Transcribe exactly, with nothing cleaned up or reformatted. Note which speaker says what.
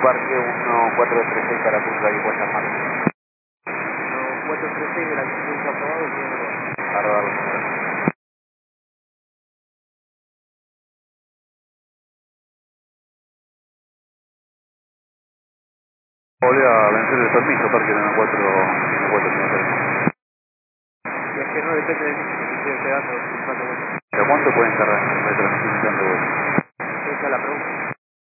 Speaker 1: Parque uno cuatro tres seis para Punta y Puerta Mar.
Speaker 2: uno cuatro tres seis de la licencia aprobado, señor Córdoba.
Speaker 1: Arroba. Volví a vencer el permiso, Parque uno cuatro tres seis.
Speaker 2: Y es que no depende de mí, que estoy esperando, dando vueltas.
Speaker 1: ¿De cuánto pueden tardar en retransmisión de vuelta?
Speaker 2: Esa es la pregunta.